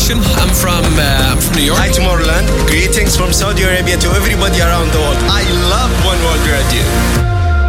Christian. I'm from New York. Hi, Tomorrowland. Greetings from Saudi Arabia to everybody around the world. I love One World Radio.